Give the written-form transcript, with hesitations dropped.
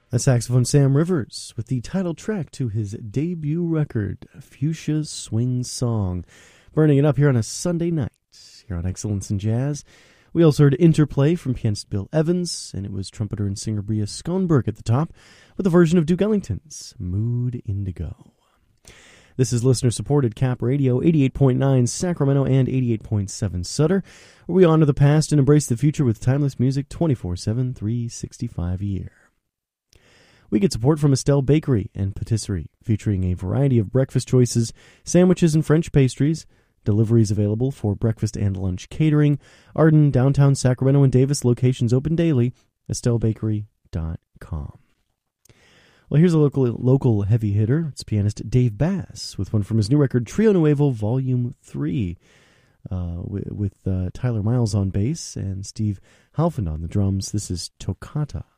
A saxophone Sam Rivers with the title track to his debut record, Fuchsia Swing Song. Burning it up here on a Sunday night here on Excellence in Jazz. We also heard Interplay from pianist Bill Evans, and it was trumpeter and singer Bria Schoenberg at the top with a version of Duke Ellington's Mood Indigo. This is listener-supported Cap Radio, 88.9 Sacramento and 88.7 Sutter, where we honor the past and embrace the future with timeless music 24/7, 365 a year. We get support from Estelle Bakery and Patisserie, featuring a variety of breakfast choices, sandwiches, and French pastries. Deliveries available for breakfast and lunch catering. Arden, downtown Sacramento, and Davis locations open daily. EstelleBakery.com. Well, here's a local heavy hitter. It's pianist Dave Bass with one from his new record, Trio Nuevo Volume 3, with Tyler Miles on bass and Steve Halfand on the drums. This is Toccata.